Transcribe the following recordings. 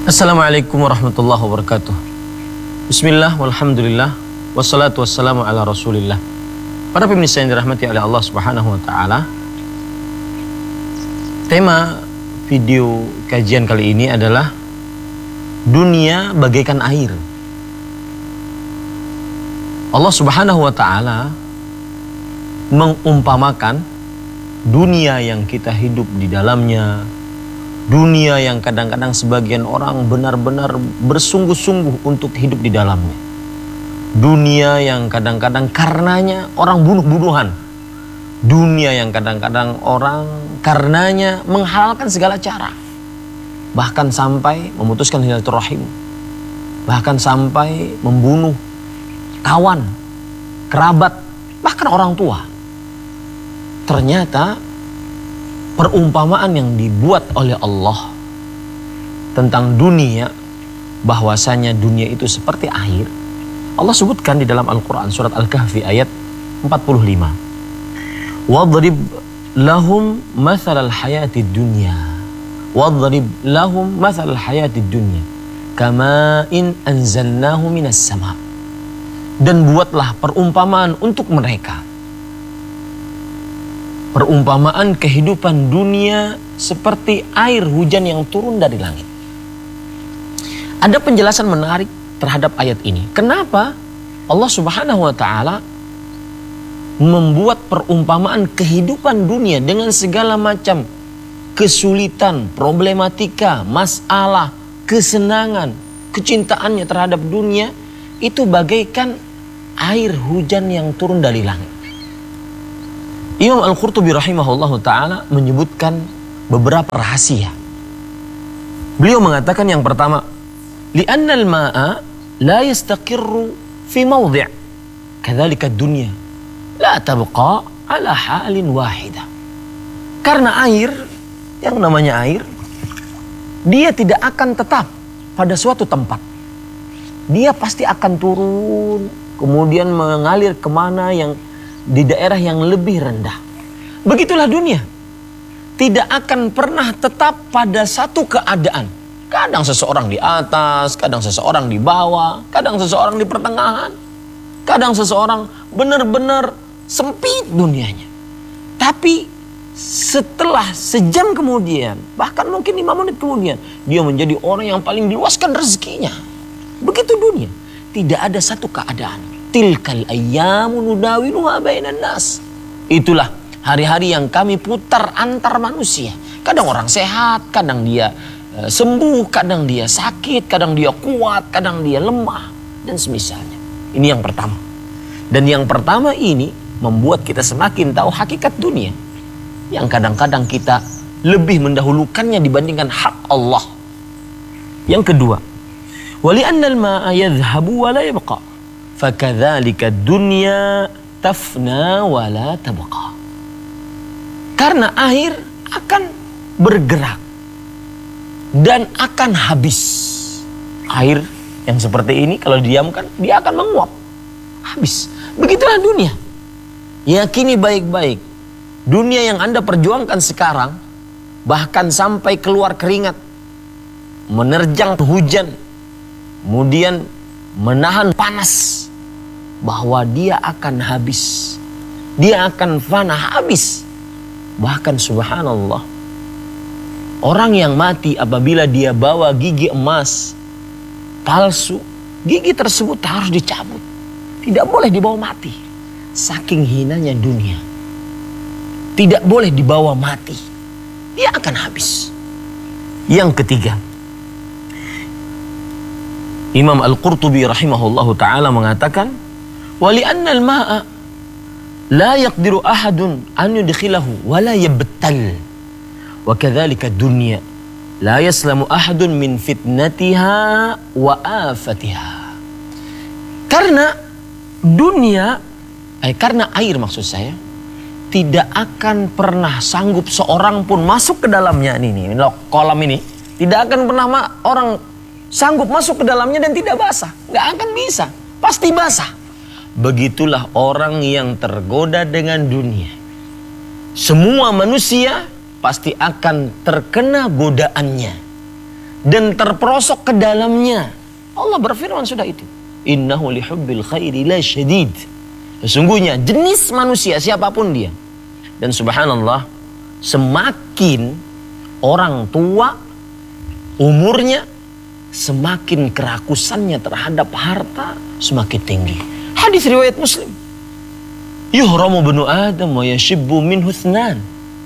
Assalamualaikum warahmatullahi wabarakatuh. Bismillah, walhamdulillah, wassalatu wassalamu ala rasulillah. Para pemirsa yang dirahmati oleh Allah subhanahu wa ta'ala, tema video kajian kali ini adalah dunia bagaikan air. Allah subhanahu wa ta'ala mengumpamakan dunia yang kita hidup di dalamnya, dunia yang kadang-kadang sebagian orang benar-benar bersungguh-sungguh untuk hidup di dalamnya. Dunia yang kadang-kadang karenanya orang bunuh-bunuhan. Dunia yang kadang-kadang orang karenanya menghalalkan segala cara. Bahkan sampai memutuskan silaturahim. Bahkan sampai membunuh kawan, kerabat, bahkan orang tua. Ternyata perumpamaan yang dibuat oleh Allah tentang dunia, bahwasanya dunia itu seperti air, Allah sebutkan di dalam Al-Quran surat Al-Kahfi ayat 45. Wadrib lahum mathalal hayatid dunya. Wadrib lahum mathalal hayatid dunya kama'in anzalnahu minas sama. Dan buatlah perumpamaan untuk mereka. Perumpamaan kehidupan dunia seperti air hujan yang turun dari langit. Ada penjelasan menarik terhadap ayat ini. Kenapa Allah subhanahu wa ta'ala membuat perumpamaan kehidupan dunia dengan segala macam kesulitan, problematika, masalah, kesenangan, kecintaannya terhadap dunia itu bagaikan air hujan yang turun dari langit. Imam Al-Qurtubi rahimahullahu ta'ala menyebutkan beberapa rahasia. Beliau mengatakan yang pertama, li'annal ma'a la yastaqirru fi mawdi' kadzalika dunya la tabqa ala halin wahida. Karena air, yang namanya air, dia tidak akan tetap pada suatu tempat. Dia pasti akan turun, kemudian mengalir kemana yang di daerah yang lebih rendah. Begitulah dunia. Tidak akan pernah tetap pada satu keadaan. Kadang seseorang di atas, kadang seseorang di bawah, kadang seseorang di pertengahan, kadang seseorang benar-benar sempit dunianya. Tapi setelah sejam kemudian, bahkan mungkin 5 menit kemudian, dia menjadi orang yang paling diluaskan rezekinya. Begitu dunia. Tidak ada satu keadaan. Tilkal ayyamu nudawiluha bainan nas. Itulah hari-hari yang kami putar antar manusia. Kadang orang sehat, kadang dia sembuh, kadang dia sakit, kadang dia kuat, kadang dia lemah, dan semisalnya. Ini yang pertama. Dan yang pertama ini membuat kita semakin tahu hakikat dunia, yang kadang-kadang kita lebih mendahulukannya dibandingkan hak Allah. Yang kedua, wali annal ma'a yadhhabu wa la yabqa. Fakadzalika dunya tafna wa la tabqa. Karena air akan bergerak dan akan habis. Air yang seperti ini kalau didiamkan dia akan menguap, habis. Begitulah dunia. Yakini baik-baik, dunia yang Anda perjuangkan sekarang, bahkan sampai keluar keringat, menerjang hujan, kemudian menahan panas, bahwa dia akan habis, dia akan fana, habis. Bahkan subhanallah, orang yang mati apabila dia bawa gigi emas palsu, gigi tersebut harus dicabut, tidak boleh dibawa mati. Saking hinanya dunia, tidak boleh dibawa mati, dia akan habis. Yang ketiga, Imam Al-Qurtubi rahimahullahu ta'ala mengatakan, wali annal ma'a la yaqdiru ahadun an yudkhilahu wa la yabtal. Wa kadzalika dunya la yaslamu ahadun min fitnatiha wa afatiha. Karena dunia, karena air maksud saya, tidak akan pernah sanggup seorang pun masuk ke dalamnya. Ini kolam ini tidak akan pernah orang sanggup masuk ke dalamnya dan tidak basah. Nggak akan bisa. Pasti basah. Begitulah orang yang tergoda dengan dunia. Semua manusia pasti akan terkena godaannya. dan terperosok ke dalamnya. Allah berfirman sudah itu. Innahu lihubbil khairi la syadid. Sesungguhnya jenis manusia siapapun dia. Dan subhanallah, semakin orang tua umurnya, semakin kerakusannya terhadap harta semakin tinggi. Hadis riwayat Muslim. Yuhramu banu Adam wa yashibbu minhu ithnan.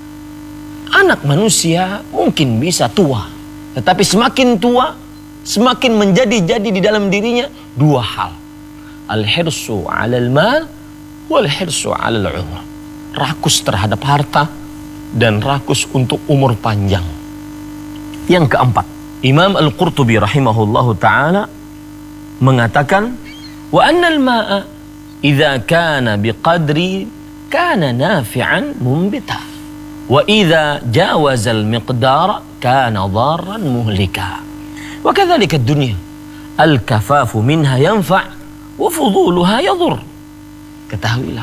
Anak manusia mungkin bisa tua, tetapi semakin tua, semakin menjadi-jadi di dalam dirinya dua hal. Al-hirsu 'alal mal wal hirsu 'alal 'umr. Rakus terhadap harta dan rakus untuk umur panjang. Yang keempat, Imam Al-Qurtubi rahimahullahu taala mengatakan, wa annal ma'a idza kana biqadri kana nafi'an mumbita wa idza jawaza al-miqdara kana dharran muhlika wa kadzalika ad-dunya al-kafafu minha yanfa' wa fuduluha yadur. Ketahuilah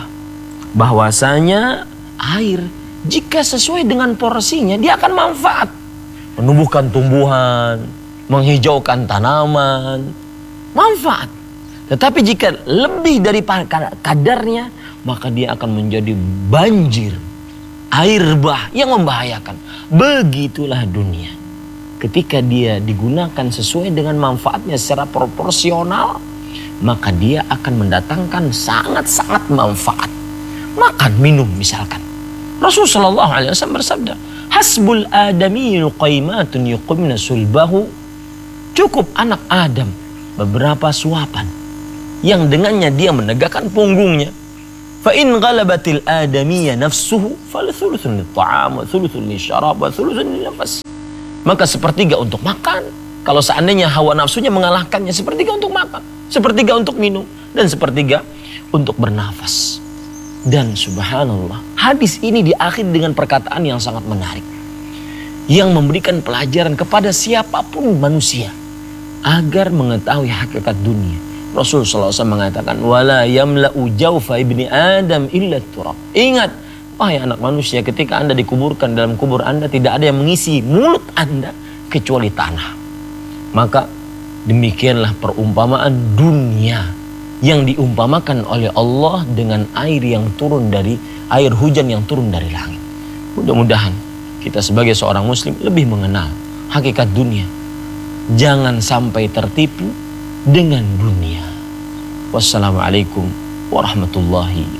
bahwasanya air jika sesuai dengan porsinya dia akan manfaat, menumbuhkan tumbuhan, menghijaukan tanaman, manfaat. Tetapi jika lebih dari kadarnya, maka dia akan menjadi banjir, air bah yang membahayakan. Begitulah dunia. Ketika dia digunakan sesuai dengan manfaatnya secara proporsional, maka dia akan mendatangkan sangat-sangat manfaat. Makan, minum misalkan. Rasulullah SAW bersabda, hasbul adami luqaimatun yuqimna sulbahu. Cukup anak Adam beberapa suapan yang dengannya dia menegakkan punggungnya. Fa in ghalabatil adamiyya nafsuhu fal thuluthun lit-ta'am wa thuluthun lisyarab wa thuluthun lin-nafas. Maka sepertiga untuk makan, kalau seandainya hawa nafsunya mengalahkannya, sepertiga untuk makan, sepertiga untuk minum, dan sepertiga untuk bernafas. Dan subhanallah, hadis ini diakhiri dengan perkataan yang sangat menarik, yang memberikan pelajaran kepada siapapun manusia agar mengetahui hakikat dunia. Rasul SAW mengatakan, wala yamla'u jawfa ibni Adam illa turab. Ingat, wahai anak manusia, ketika Anda dikuburkan dalam kubur Anda, tidak ada yang mengisi mulut Anda kecuali tanah. Maka demikianlah perumpamaan dunia yang diumpamakan oleh Allah dengan air yang turun dari air hujan yang turun dari langit. Mudah-mudahan kita sebagai seorang muslim lebih mengenal hakikat dunia. Jangan sampai tertipu dengan dunia. Wassalamualaikum warahmatullahi